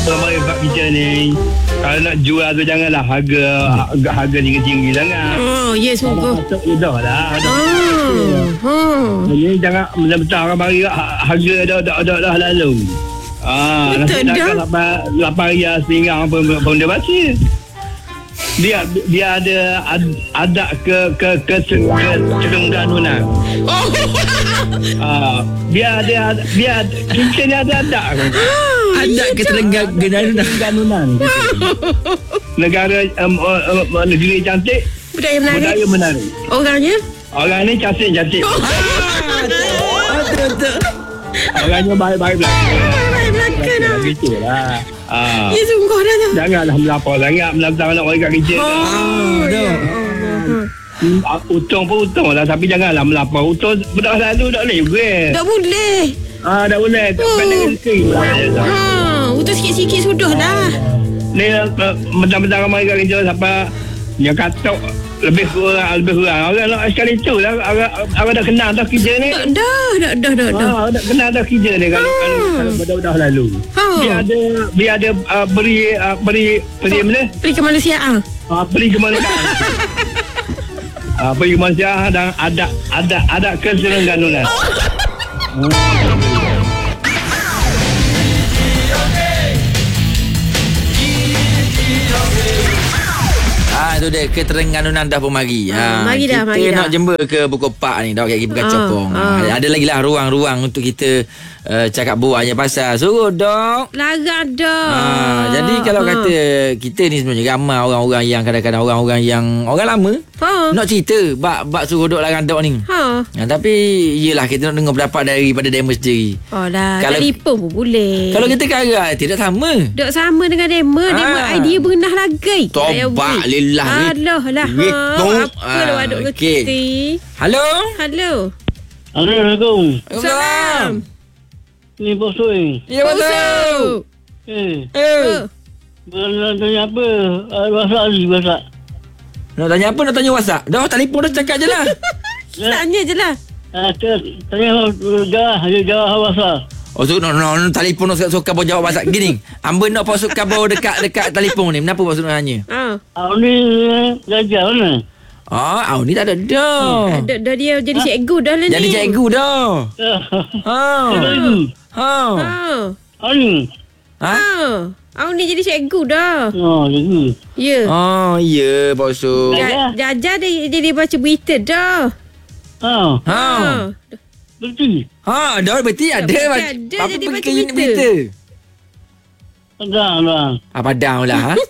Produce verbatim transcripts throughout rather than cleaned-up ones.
Ramai kat kita ni, kalau nak jual tu janganlah harga harga, harga tinggi-tinggi sangat. Oh, ya, yes, sungguh. Masuk je dah lah. Oh. Oh. Ini jangan mentang-mentang orang bagi harga dah dah dah, dah lalu. Ah, betul nasi dah. lapan rias pinggang pun pun dia baca. Dia dia ada ad, ada ke ke ke Terengganu. Oh. Ah, dia ada dia kita ni ada ada. Ada ke Terengganu. Negara um, uh, uh, negeri cantik, Budaya menarik. budaya menarik. Orangnya? Orang ni cantik-cantik. Betul-betul. Orangnya baik-baik belaka. Baik belakang dah. Begitulah. Ah. Ya, sungguh dah tu. Janganlah melapor sangat, melapor nak orang kat kerja. Oh, ya Allah. Hmm, Untung pun untung lah, tapi janganlah melapor. Untung dah lalu tak boleh juga. Tak boleh. Ah, dah boleh. Tak Oh. pandai rezeki pula. Ha, untuk sikit-sikit sudah dah. Ni uh, mentang-mentang ramai kat kerja sampai yang katok lebih kurang lebih kurang. Orang nak sekali tu lah, orang, orang dah kenal dah kerja ni. Dah, dah, dah, dah, dah. dah. Ah, dah kenal dah kerja ni kalau Hmm. kalau, kalau dah, dah lalu. Ha. Biar ada biar ada uh, beri uh, beri beri mana? Pergi kemanusiaan. Ah, beri kemanusiaan. Ah, beri kemanusiaan dan ada ada ada keserengganunan. Ah, tu dia Keterengganunan dah pun mari. Ah, mari dah, kita mari dah. nak jember ke Buku Pak ni dah pergi pegang Ah, copong. ah. Ah, ada lagi lah ruang-ruang untuk kita uh, cakap buahnya pasal suruh dok. Larang dah. Ah, jadi kalau Ha. kata kita ni sebenarnya ramai orang-orang yang kadang-kadang orang-orang yang orang lama Ha. nak cerita bab bab suruh dok larang dok ni. Ha. Ha, tapi yelah kita nak dengar pendapat daripada demo sendiri. Oh dah. Kalau- Telefon pun boleh. Kalau kita kara tidak sama. Dok sama dengan demo. Demo Ah. idea berenah lagi. Tobat lillah. Alah lah. Wiktu. Apa lah Ah, waduk okey. keti. Halo. Halo. Assalamualaikum. Salam. Ni bos oi. Ya betul. Eh, Eh. nak tanya apa? Ah, masak ni masak. Nak tanya apa? Nak tanya WhatsApp. Dah telefon dah cakap je lah. Tanya je lah. Ah, tanya dah, dia jawab masak. Oh, so, no, no, no, telefon nak suka bawa jawab WhatsApp gini. Amba nak pasuk kabel dekat dekat telefon ni. Kenapa pasuk nak tanya? Ha. Ah, ni belajar mana? Ah, oh, ni tak ada dah. Dah, dah dia jadi cikgu dah lah ni. Jadi cikgu dah. Ha. Ha. Ha. Ah, ni. Ha? Ha. Awak ni jadi cikgu dah. Oh, jadi. Ya. Oh, ya, pasuk. Ja- Jaja dia jadi baca berita dah. Ah, Ha. berarti. Ha, dah berarti ada. berarti Apa ada apa jadi pergi baca ke unit berita. berita? Padang lah. Ah, padang lah. Ha?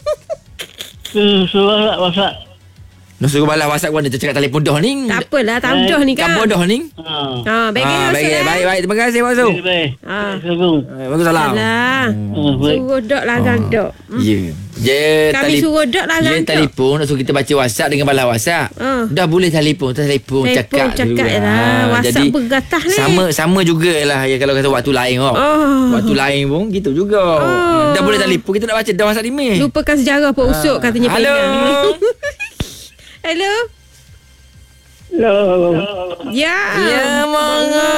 Tu surat masak. Nak suruh balas WhatsApp pun dia cakap telefon dah ni. Tak apalah, tak mudah ni kan. Kamu dah ni? Ah. Ha, baik Ah, ah, baik, baik, baik. Terima kasih, Masuk. Baik, baik. Ah. Assalamualaikum. Waalaikumsalam. Alah. Ah, baik. Suruh dok larang dok. Ya. Je Kami suruh dok larang Je dok. telefon nak suruh kita baca WhatsApp dengan balas WhatsApp. Ah. Dah boleh telefon, telefon Telefon cakap. cakap dulu. je lah. Ah, WhatsApp jadi bergatah ni. Sama sama jugalah ya kalau kata waktu lain kau. Oh. Waktu lain pun gitu juga. Oh. Dah boleh telefon kita nak baca dah WhatsApp email. Lupakan sejarah Pak Usuk katanya. Halo. Penang. Hello. Hello. Ya. Ya, Mama.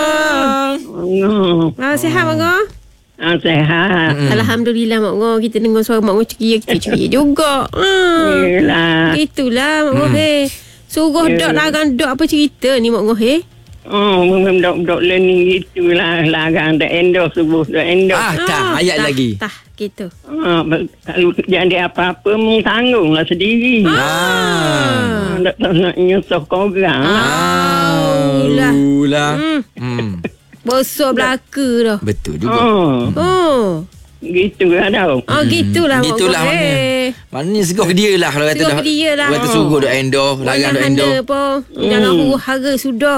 Oh, Ah, sihat Mak Ngah? ah, sehat. Hmm. Alhamdulillah Mak Ngah. Kita dengar suara Mak Ngah ceria, kita ceria juga. Hmm. Yelah. Itulah Mak Ngah. Hmm. Eh. Suruh Ya. dok larang dok apa cerita ni Mak Ngah eh? Oh, memang dok-dok learning itulah. Larang dah endorse subuh. Dah endorse. Ah, tak ayat tah, lagi. Tah, gitu. Ah, kalau jadi apa-apa mu tanggunglah sendiri. Ah. Ah, tak tak nak nyusah korang. Ah. Ulah. Ulah. Hmm. Hmm. Besar belaka dah. Betul juga. Oh, Oh. gitu lah tau. Oh, gitulah Mak Gitulah Ngah. maknanya. Eh. Maknanya segah ke dia lah kalau kata Segah dah. ke dia lah. Kata suruh duk endor, larang duk endor. apa. Jangan Hmm. huru hara sudah.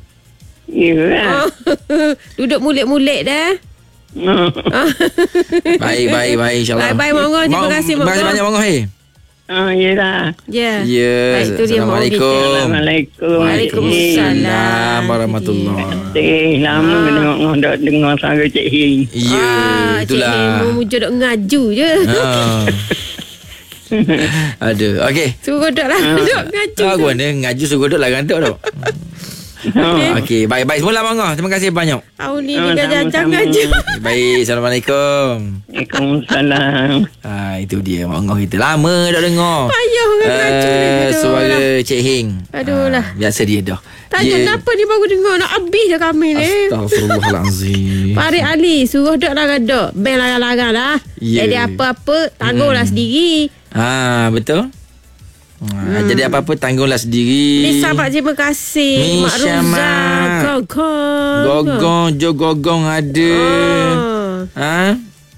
Yelah. Oh. Duduk mulik-mulik dah. Ah, Baik, baik, baik insyaAllah. Baik, baik, Mak Ngah. Terima kasih, Mak Terima kasih Ngah. banyak, Mak Ngah. Eh. ah, yelah. Ya. Ya. Baik, tu dia Mak Ngah kita. Assalamualaikum. Assalamualaikum. Waalaikumsalam. Warahmatullahi. Eh, lama Ah. kena dengar, dengar, dengar suara Cik Hing. Ya, Ah, itulah. Cik Hemu mujuk dok ngaju je. Ha. Aduh, okey. Suruh dok lah. Dok ngaju. Ah, gua ni ngaju suruh duk larang duk duk. Okey. Okey, baik-baik semula Mangah. Terima kasih banyak. Awak ni Ah, dengan sama-sama. jangan aja. Baik, Assalamualaikum. Waalaikumsalam. Ah, itu dia Mangah kita. Lama tak dengar. Payah orang racun ni. Uh, Aduh suara lah. Cik Hing. Aduh lah. Ah, biasa dia dah. Tanya Dia- kenapa ni baru dengar. Nak habis dah kami ni. Astaghfirullahalazim. Farid Ali suruh dok larang dok. Ben larang-larang lah. Ya. Jadi apa-apa tanggunglah Hmm. sendiri. Ah, betul. Ah, Jadi apa-apa tanggunglah sendiri. Nisa Mak terima kasih. Mak Misha Ruza. Mak. Gogong. Gogong, jo gogong ada. Ah. Ha?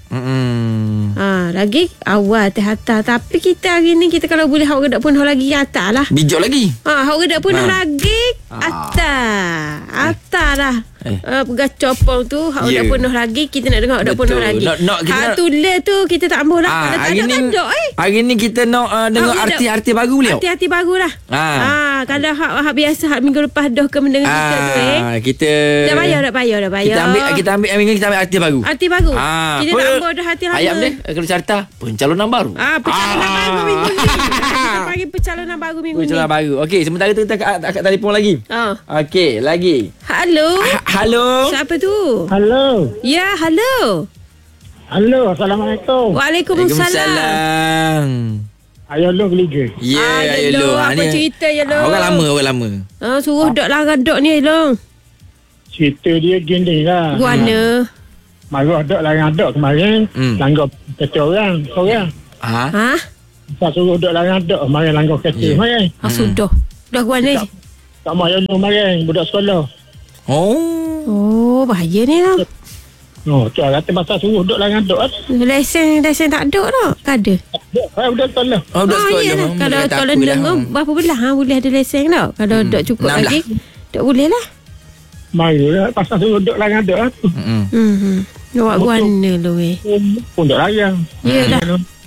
Hmm. Ha, lagi awal teh hatta. Tapi kita hari ni kita kalau boleh hak gedak penuh lagi atas lah. Bijak lagi. Ha, hak gedak penuh Ha. lagi Ah. atas. Atas lah. Eh. Uh, pegas copong tu hak Ya. gedak penuh lagi kita nak dengar hak gedak Betul. penuh lagi. Nak- nak kita hak nak- tulis tu kita tak ambil lah. Ah, Kalau tak hari ada ni tak ada eh. hari ni kita nak uh, dengar Hak gedak- arti-arti baru beliau. Hati-hati baru lah. Ah. Ha, kalau hak, hak biasa hak minggu lepas dah ke mendengar kita tu eh. Ah, kita Dah bayar dah bayar dah bayar. Kita ambil kita ambil minggu ni kita ambil arti baru. Arti baru. Ah, Kita apa- tak ambil dah hati lama. Ayam dia kalau carta pencalonan baru. Ah, pencalonan baru minggu ni. Kita panggil pencalonan baru minggu ni. Pencalonan baru. Okey, sementara tu kita kat, kat telefon lagi. Oh. Okey, lagi. Halo. Ha- Halo. Siapa tu? Halo. Ya, halo. Halo, Assalamualaikum. Waalaikumsalam. Ayah lo geliga. Ya, Ah, ya, Yelo, Yelo. apa cerita, Yelo? Ah, Orang lama, orang lama. Ah, suruh dok larang dok ni, Long. Cerita dia gini lah. Guana. Marah dok larang dok kemarin. Hmm. Langgar kata orang. Orang. Ha? Ha? Saya suruh dok larang dok. Kemarin langgar kata. Ya. Kemarin. Ah, sudah. Dah guana. Tak, tak mahu ayah lo kemarin. Budak sekolah. Oh. Oh, bahaya ni, Long. Oh, tu kata pasal suruh dok larang dok. Lesen, lesen tak ada tak? Tak ada. Saya budak sekolah. Oh, budak Ah, sekolah. iyalah. Hmm, Kalau dia kata kalau aku lah. dengar berapa belah ha, boleh ada lesen tau. Kalau Hmm. dok cukup Enam lagi, dok boleh lah. Mari lah. Pasal suruh dok larang dok. Hmm. Hmm. hmm. Awak guana lu eh. Pun dok larang. Yalah.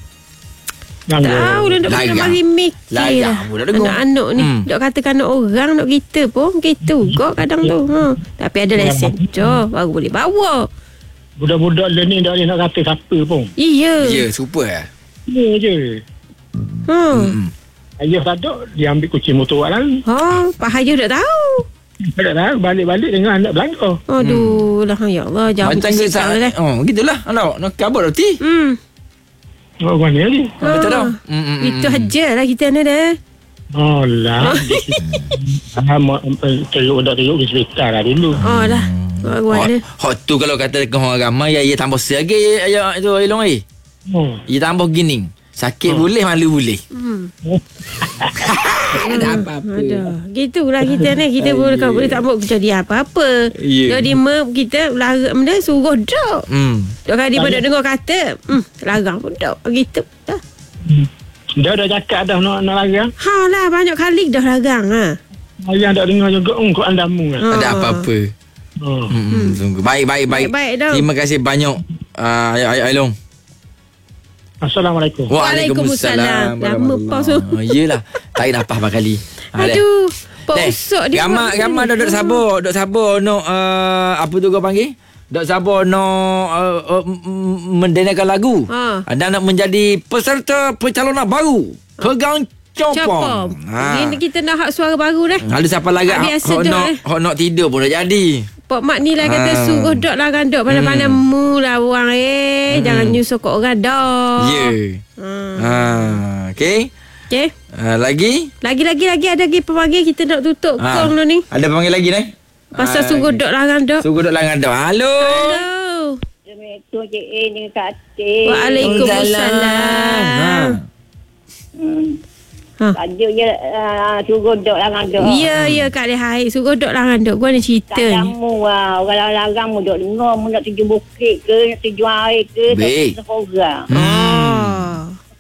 Langgar. Tahu dah dok Lagang. kena mari mikir Lagang lah. pun dah dengar. Anak-anak ni Hmm. dok katakan anak orang dok kita pun gitu kok kadang tu. Ha. Tapi ada lesen je baru boleh bawa. Budak-budak le ni dah nak kata siapa pun. Iya. Ya, super lah. Ya je. Ha. Hmm. Ayah tak ada. Dia ambil kucing motor awak lalu. Ha, pahaya dak tahu. Tak tahu. Balik-balik dengan anak belangkau. Aduh lah ya Allah jauh Macam ke sikit lah. Oh, gitulah. Anak nak kabut roti. Hmm. Oh, mana ni? Ah, betul Ha. dah. Hmm, hmm, hmm. Itu aja lah kita ni dah. Oh lah. Ah, mau teruk dah teruk di hospital lah dulu. Oh lah. Baru Hot, ada. hot tu kalau kata dengan orang ramai, ya, ya tambah lagi, ya, ya, itu Elong eh. Oh. Ya tambah gining. Sakit boleh, malu boleh. Hmm. Ada apa-apa. Ada. Gitulah kita ni. Kita boleh kalau boleh tak buat jadi apa-apa. Ya. Jadi mak kita larang benda suruh dok. Hmm. Dok kali pada dengar kata, hmm, larang pun dok. Gitu. Dah. Hmm. Dia dah cakap dah nak nak larang. Ha lah banyak kali dah larang ha. Ayah tak dengar juga um, kau andamu kan. Ha. Ada apa-apa. Oh. Hmm. hmm. Sungguh. Baik, baik, baik. Baik-baik dah. Terima kasih banyak. Uh, Ayah, ayah, Elong. Assalamualaikum. Waalaikumsalam. Lama pause tu. Oh, yelah. Tarik nafas berapa kali. Ha, dah. Aduh. Pak Dek, usok dia. Gamar, buat gamar macam dah duk ni. sabar. Duk sabar nak, uh, apa tu kau panggil? Duk sabar nak uh, uh, m- mendengarkan lagu. Ha. Dan nak menjadi peserta pencalonan baru. Pegang copong. Copong. Ha. Ini kita nak hak suara baru dah. Ada siapa lagi Ah, biasa hok dah, nak, eh. hok nak tidur pun dah jadi. Pak Mak ni lah kata Ha. suruh dok larang dok. Pandai-pandai Hmm. mu lah orang eh. Jangan nyusuh kat orang dok. Ya. Hmm. Ha. Okey. Okay. Uh, lagi? Lagi-lagi lagi ada lagi pemanggil kita nak tutup Ha. kong tu ni. Ada panggil lagi ni? Pasal Ah, suruh okey. dok larang dok. Suruh duk langan dah. Halo. Hello. Assalamualaikum Cik A dengan Kak Atik. Waalaikumsalam. Ha. Hmm. Ha. Tajuk je uh, suruh dok larang dok. Ya, ya Kak Lehai. Suruh dok larang dok. Gua ni cerita Tak ni. kamu lah. Orang larang mu dok dengar. Mu nak tuju bukit ke, nak tuju air ke. Baik. Tak orang. Oh.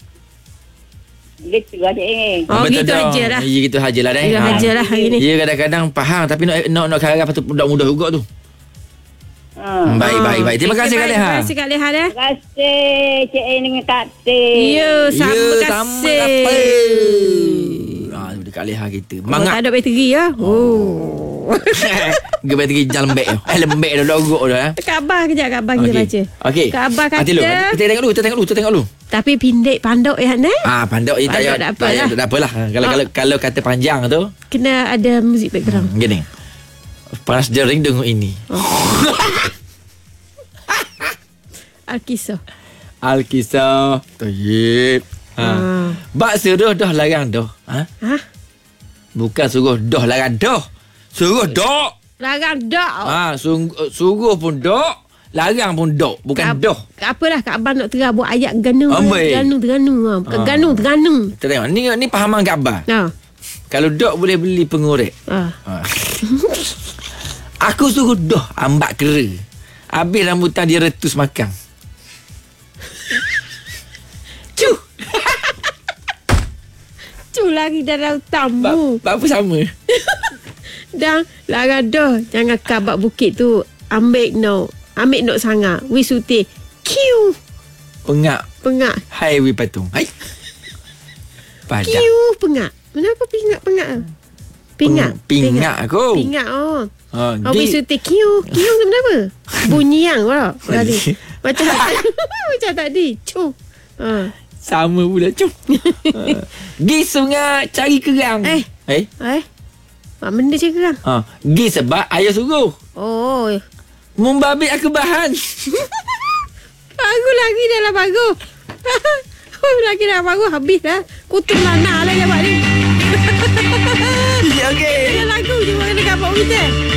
Gitu lah Cik A. Oh, Betul gitu dah. aja lah. Ya, gitu aja lah dah. Gitu Ha. aja lah hari ni. Ya, kadang-kadang faham tapi nak nak nak karang patut budak muda juga tu. Ha. Hmm, baik, baik, baik. Terima kasih Kak Leha. Terima kasih Kak Leha dah. Terima kasih Cik A dengan Kak Atik. Ya, sama Ya, kasih. apa? Ah, tu Kak Leha kita. Oh, tak Mangat. ada bateri ya. Oh. Ge bateri jam lembek tu. Eh lembek dah logok dah. eh. Khabar kejap khabar kita baca. Okey. Khabar Hati lu. kata Kita tengok dulu, kita tengok dulu, kita tengok dulu. tapi pindik pandok ya Hana. Ah, pandok je tak payah. Pandok tak apa lah. Tak apalah. Kalau Ah. kalau kalau kata panjang tu, Kena ada muzik background. hmm, gini. Panas jering dengar ini. Alkisah. Alkisah. Tayyib. Ha. Ah. Bak suruh dah larang dah. Ha? Ha? Bukan suruh dah larang dah. Suruh dak. Larang dak. Ha, suruh, suruh pun dak. Larang pun dak. Bukan dah. Apalah Kak Abang nak terang buat ayat ganu. Amboi. Ganu terganu. Ha. Bukan Ah. ganu terganu. Tengok ni ni pahaman Kak Abang. Ha. Kalau dak boleh beli pengorek. Ha. Ha. Aku suruh dah ambak kera. Habis rambutan dia retus makan. Cuh. Cu lari dalam tamu. Bak apa sama? Dan larang dah. Jangan kabak bukit tu. Ambil no. Ambil no sangat. Wisuti. Kiu. Pengak. Pengak. Hai wi patung. Hai. Padang. Kiu pengak. Kenapa pingak pengak? Pingak. Peng- pingak aku. Pingak oh. Ha, Oh, wisuti kiu. Kiu tu kenapa? Bunyi yang pula. Tadi. Macam macam tadi. Cu. Ha. sama pula cum. Ha. Gi sungai cari kerang. Eh. Eh? Eh. Mak benda je kerang. Ha, gi sebab ayah suruh. Oh. Membabit aku bahan. Bagus lagi dalam bagus. Lagi dalam bagus habis dah. Kutu mana lah jawab ni. Ya okey. Ada lagu je mana kapal kita.